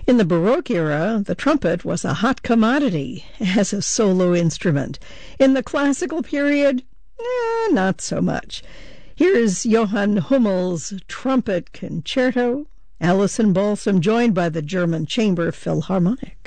In the Baroque era, the trumpet was a hot commodity as a solo instrument. In the classical period, not so much. Here's Johann Hummel's Trumpet Concerto, Alison Balsam joined by the German Chamber Philharmonic.